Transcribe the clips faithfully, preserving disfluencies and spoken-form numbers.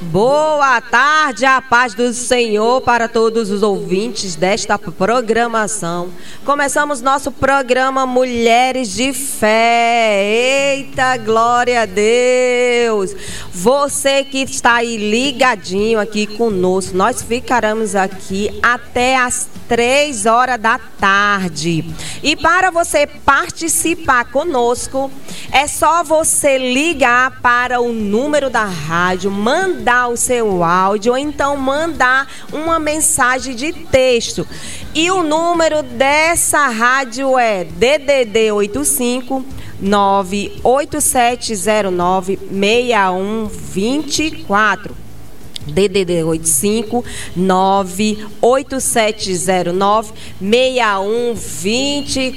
Boa tarde, a paz do Senhor para todos os ouvintes desta programação. Começamos nosso programa Mulheres de Fé. Eita, glória a Deus! Você que está aí ligadinho aqui conosco, nós ficaremos aqui até as três horas da tarde. E para você participar conosco, é só você ligar para o número da rádio, mandar o seu áudio ou então mandar uma mensagem de texto. E o número dessa rádio é D D D oitenta e cinco, nove oito sete zero nove, seis um dois quatro. D D D oitenta e cinco, nove oito sete zero nove, seis um dois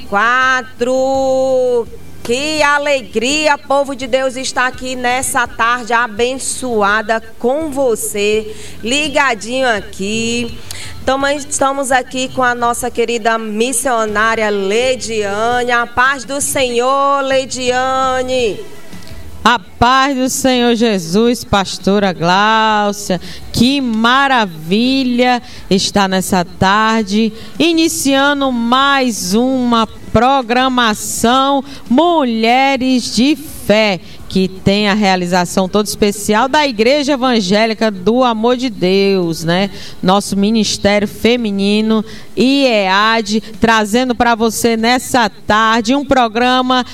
quatro. Que alegria, povo de Deus, estar aqui nessa tarde abençoada com você, ligadinho aqui. Também estamos aqui com a nossa querida missionária Leidiane. A paz do Senhor, Leidiane. A paz do Senhor Jesus, pastora Gláucia, que maravilha estar nessa tarde, iniciando mais uma programação Mulheres de Fé, que tem a realização toda especial da Igreja Evangélica do Amor de Deus, né? Nosso Ministério Feminino I E A D, trazendo para você nessa tarde um programa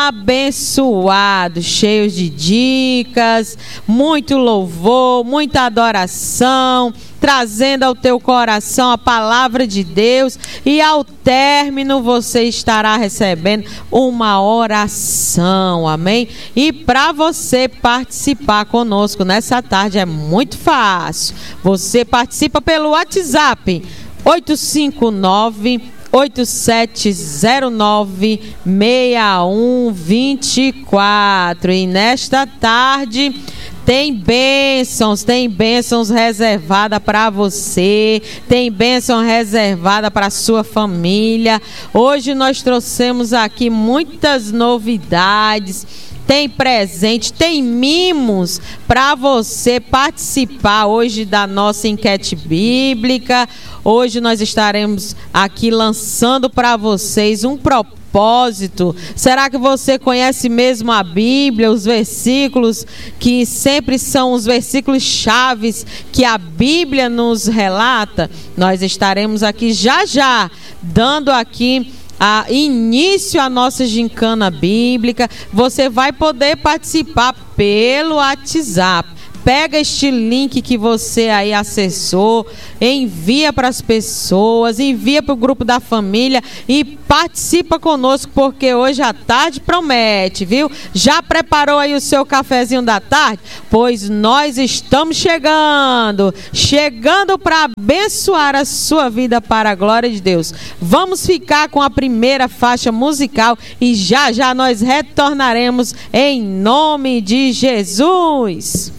abençoado, cheio de dicas, muito louvor, muita adoração, trazendo ao teu coração a palavra de Deus, e ao término você estará recebendo uma oração, amém? E para você participar conosco nessa tarde é muito fácil. Você participa pelo WhatsApp oito cinco nove, oito sete zero nove, seis um dois quatro. E nesta tarde tem bênçãos, tem bênçãos reservada para você, tem bênção reservada para a sua família. Hoje nós trouxemos aqui muitas novidades. Tem presente, tem mimos para você participar hoje da nossa enquete bíblica. Hoje nós estaremos aqui lançando para vocês um propósito. Será que você conhece mesmo a Bíblia, os versículos que sempre são os versículos chaves que a Bíblia nos relata? Nós estaremos aqui já já dando aqui a início a nossa gincana bíblica. Você vai poder participar pelo WhatsApp. Pega este link que você aí acessou, envia para as pessoas, envia para o grupo da família e participa conosco, porque hoje à tarde promete, viu? Já preparou aí o seu cafezinho da tarde? Pois nós estamos chegando, chegando para abençoar a sua vida para a glória de Deus. Vamos ficar com a primeira faixa musical e já já nós retornaremos em nome de Jesus.